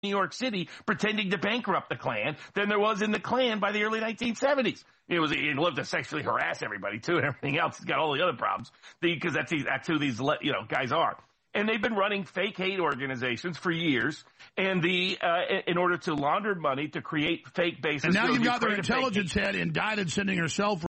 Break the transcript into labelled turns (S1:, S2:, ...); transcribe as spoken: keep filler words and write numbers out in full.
S1: New York City pretending to bankrupt the Klan than there was in the Klan by the early nineteen seventies. It was, he loved to sexually harass everybody too and everything else. He's got all the other problems because that's, that's who these, you know, guys are. And they've been running fake hate organizations for years, and the uh, in order to launder money to create fake bases.
S2: And now
S1: you know,
S2: you've got their
S1: Ukraine
S2: intelligence head indicted, sending herself